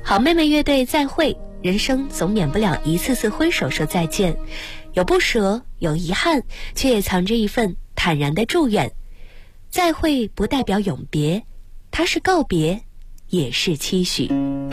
好妹妹乐队再会，人生总免不了一次次挥手说再见，有不舍，有遗憾，却也藏着一份坦然的祝愿。再会不代表永别，它是告别，也是期许。